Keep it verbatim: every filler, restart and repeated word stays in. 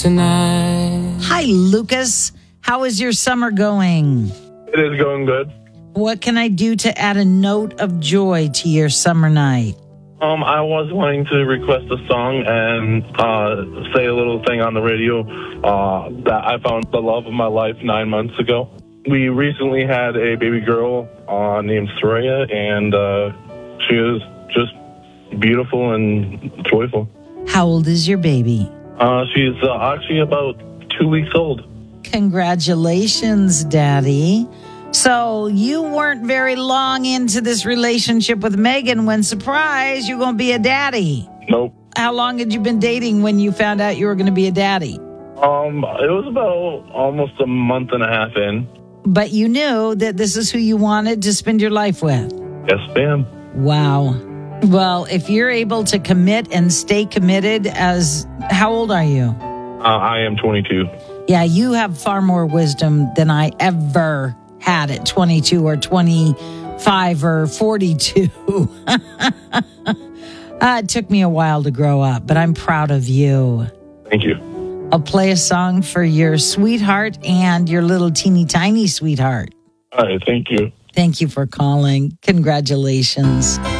tonight. Hi, Lucas. How is your summer going? It is going good. What can I do to add a note of joy to your summer night? Um, I was wanting to request a song and uh, say a little thing on the radio uh, that I found the love of my life nine months ago. We recently had a baby girl uh, named Soraya, and uh, she is just beautiful and joyful. How old is your baby? Uh, she's uh, actually about two weeks old. Congratulations, Daddy. So you weren't very long into this relationship with Megan when, surprise, you're going to be a daddy. Nope. How long had you been dating when you found out you were going to be a daddy? Um, it was about almost a month and a half in. But you knew that this is who you wanted to spend your life with. Yes, ma'am. Wow. Well, if you're able to commit and stay committed as, how old are you? Uh, I am twenty-two. Yeah, you have far more wisdom than I ever had at twenty-two or twenty-five or forty-two. uh, it took me a while to grow up, but I'm proud of you. Thank you. I'll play a song for your sweetheart and your little teeny tiny sweetheart. All right, thank you. Thank you for calling. Congratulations.